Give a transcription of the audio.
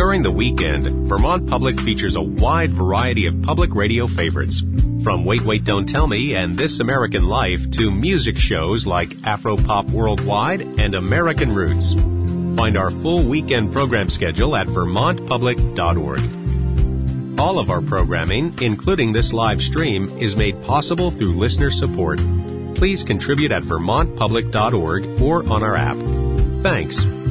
During the weekend, Vermont Public features a wide variety of public radio favorites. From Wait, Wait, Don't Tell Me and This American Life to music shows like Afro-Pop Worldwide and American Roots. Find our full weekend program schedule at vermontpublic.org. All of our programming, including this live stream, is made possible through listener support. Please contribute at vermontpublic.org or on our app. Thanks.